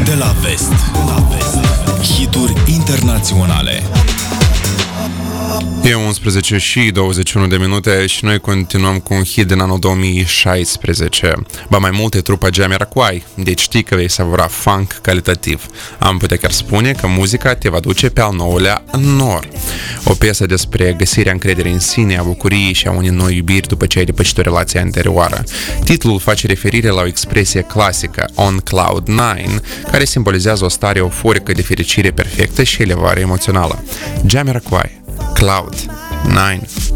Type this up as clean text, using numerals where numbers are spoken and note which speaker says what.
Speaker 1: De la vest. Hituri internaționale.
Speaker 2: E 11 și 21 de minute și noi continuăm cu un hit din anul 2016. Ba mai multe, trupa Jamiroquai, deci știi că vei savura funk calitativ. Am putea chiar spune că muzica te va duce pe al nouălea nor. O piesă despre găsirea încrederii în sine, a bucuriei și a unei noi iubiri după ce ai depășit o relație anterioară. Titlul face referire la o expresie clasică, On Cloud 9, care simbolizează o stare euforică de fericire perfectă și elevare emoțională. Jamiroquai, Cloud 9.